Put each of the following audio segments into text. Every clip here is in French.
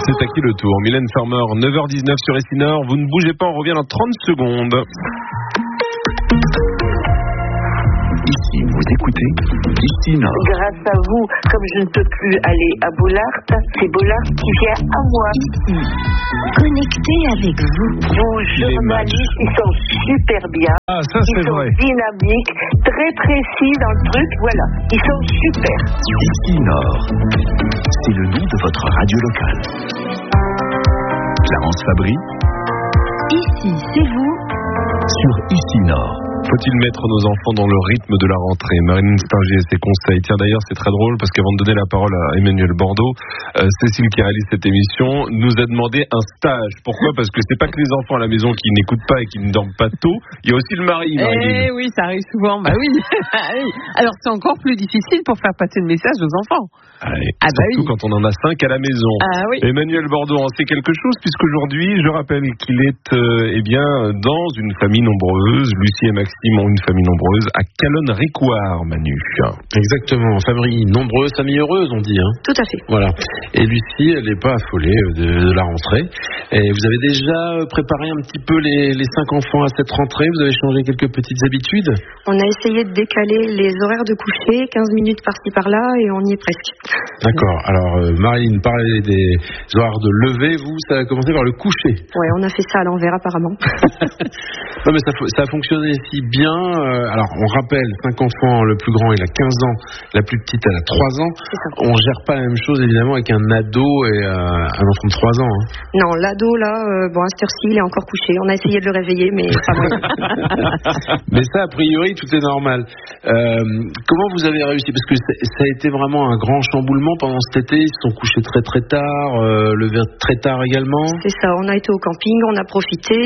C'est à qui le tour? Mylène Farmer, 9h19 sur Essinor. Vous ne bougez pas, on revient dans 30 secondes. Ici, vous écoutez Essinor. Grâce à vous, comme je ne peux plus aller à Bollard, c'est Bollard qui vient à moi. Ici, connecté avec vous. Vos journalistes, ils sont super bien. Ah, ça c'est vrai. Ils sont dynamiques, très précis dans le truc, voilà. Ils sont super. Essinor, c'est le nom de votre radio locale. Clarence Fabry, Ici, c'est vous. sur Essinor. Faut-il mettre nos enfants dans le rythme de la rentrée? Marine Stinger et ses conseils. Tiens, d'ailleurs, c'est très drôle parce qu'avant de donner la parole à Emmanuel Bordeaux, Cécile qui réalise cette émission nous a demandé un stage. Pourquoi? Parce que c'est pas que les enfants à la maison qui n'écoutent pas et qui ne dorment pas tôt. Il y a aussi le mari, Marilyn. Oui, ça arrive souvent. Bah oui. Alors, c'est encore plus difficile pour faire passer le message aux enfants. Surtout quand on en a 5 à la maison. Ah oui. Emmanuel Bordeaux en sait quelque chose puisqu'aujourd'hui, je rappelle qu'il est dans une famille nombreuse. Lucie et Maxime ont une famille nombreuse à Calonne-Récoire, Manu. Exactement, famille nombreuse, famille heureuse, on dit. Tout à fait. Voilà. Et Lucie, elle n'est pas affolée de la rentrée. Et vous avez déjà préparé un petit peu les 5 enfants à cette rentrée? Vous avez changé quelques petites habitudes? On a essayé de décaler les horaires de coucher, 15 minutes par-ci par-là, et on y est presque. D'accord. Alors, Marine parlait des horaires de lever. Vous, ça a commencé par le coucher. Ouais, on a fait ça à l'envers apparemment. Non, mais ça a fonctionné si bien. Alors, on rappelle, 5 enfants, le plus grand, il a 15 ans, la plus petite, elle a 3 ans. On gère pas la même chose, évidemment, avec un ado et un enfant de 3 ans. Non, l'ado, là, à cette heure-ci, il est encore couché. On a essayé de le réveiller, mais pas moyen. Mais ça, a priori, tout est normal. Comment vous avez réussi? Parce que ça a été vraiment un grand chamboulement pendant cet été. Ils se sont couchés très très tard, levés très tard également. C'est ça, on a été au camping, on a profité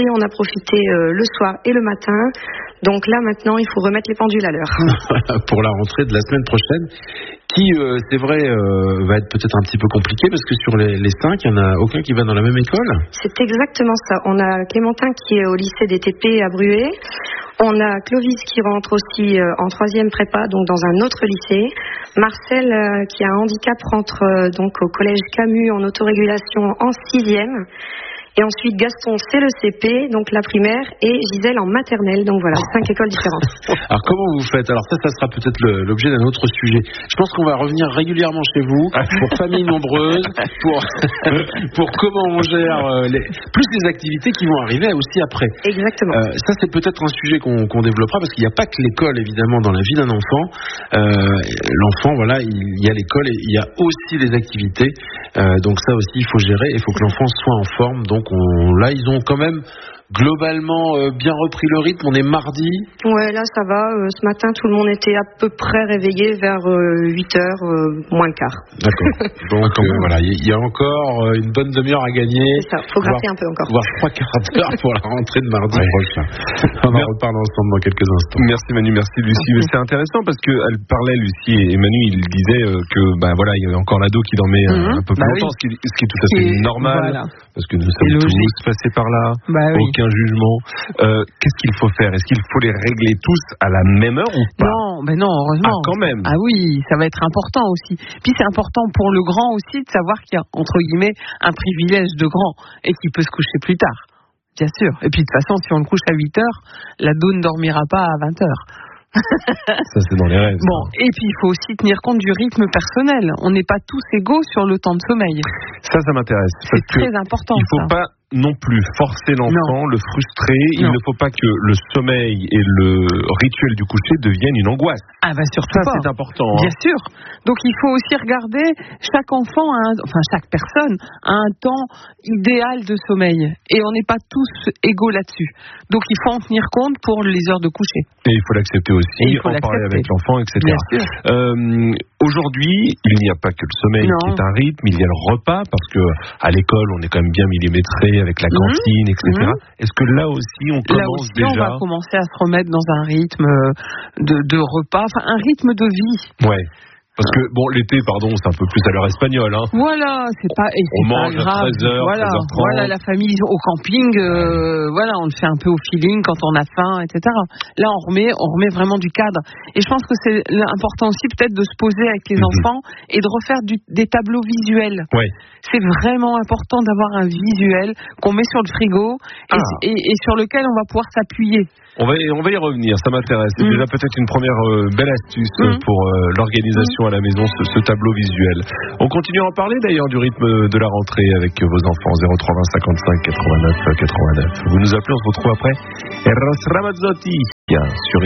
le soir et le matin. Donc là, maintenant, il faut remettre les pendules à l'heure. Pour la rentrée de la semaine prochaine, qui, c'est vrai, va être peut-être un petit peu compliqué parce que sur les 5, il n'y en a aucun qui va dans la même école. C'est exactement ça. On a Clémentin qui est au lycée des TP à Bruay. On a Clovis qui rentre aussi en 3e prépa, donc dans un autre lycée. Marcel, qui a un handicap, rentre donc au collège Camus en autorégulation en 6e. Et ensuite, Gaston, c'est le CP, donc la primaire, et Gisèle en maternelle. Donc voilà, 5 écoles différentes. Alors, comment vous faites? Alors ça sera peut-être l'objet d'un autre sujet. Je pense qu'on va revenir régulièrement chez vous pour famille nombreuse, pour comment on gère plus les activités qui vont arriver aussi après. Exactement. Ça, c'est peut-être un sujet qu'on développera parce qu'il n'y a pas que l'école, évidemment, dans la vie d'un enfant. L'enfant, voilà, il y a l'école et il y a aussi les activités. Donc ça aussi, il faut gérer. Il faut que l'enfant soit en forme. Donc là, ils ont quand même globalement bien repris le rythme. On est mardi. Ouais, là ça va. Ce matin, tout le monde était à peu près réveillé vers 8h, moins le quart. D'accord. Donc voilà, il y a encore une bonne demi-heure à gagner. C'est ça, faut gratter un peu encore. Voire 3 quarts d'heure pour la rentrée de mardi prochain. On en reparle ensemble dans quelques instants. Merci Manu, merci Lucie. Mais c'est intéressant parce qu'elle parlait, Lucie et Manu, il disait que il y avait encore l'ado qui dormait un peu plus longtemps, ce qui est tout à fait normal. Voilà. Parce que nous sommes tous passés par là. Aucun jugement. Qu'est-ce qu'il faut faire? Est-ce qu'il faut les régler tous à la même heure ou pas? Non, heureusement. Ah, quand même. Ah oui, ça va être important aussi. Puis c'est important pour le grand aussi de savoir qu'il y a, entre guillemets, un privilège de grand et qu'il peut se coucher plus tard. Bien sûr. Et puis de toute façon, si on le couche à 8h, l'ado ne dormira pas à 20h. Ça, c'est dans les rêves. Bon, et puis il faut aussi tenir compte du rythme personnel. On n'est pas tous égaux sur le temps de sommeil. Ça m'intéresse. C'est très important. Il ne faut pas non plus forcer l'enfant, le frustrer. Il ne faut pas que le sommeil et le rituel du coucher deviennent une angoisse. Ah bah surtout ça, c'est important. Bien sûr. Donc il faut aussi regarder chaque enfant, chaque personne a un temps idéal de sommeil. Et on n'est pas tous égaux là-dessus. Donc il faut en tenir compte pour les heures de coucher. Et il faut l'accepter aussi, en parler avec l'enfant, etc. Bien sûr. Aujourd'hui, il n'y a pas que le sommeil qui est un rythme, il y a le repas, parce que à l'école, on est quand même bien millimétré avec la cantine, etc. Est-ce que là aussi, on commence déjà... on va commencer à se remettre dans un rythme de repas, un rythme de vie. Ouais. Parce que, bon, l'été, pardon, c'est un peu plus à l'heure espagnole. Hein. Voilà, c'est pas mange grave. À 13h, voilà, 13h30. Voilà, la famille au camping, voilà, on le fait un peu au feeling quand on a faim, etc. Là, on remet vraiment du cadre. Et je pense que c'est important aussi peut-être de se poser avec les enfants et de refaire des tableaux visuels. Ouais. C'est vraiment important d'avoir un visuel qu'on met sur le frigo et sur lequel on va pouvoir s'appuyer. On va y revenir, ça m'intéresse. C'est déjà peut-être une première belle astuce pour l'organisation à la maison, ce tableau visuel. On continue à en parler d'ailleurs du rythme de la rentrée avec vos enfants. 03 20 55 89 89. Vous nous appelez, on se retrouve après. Eros Ramazzotti sur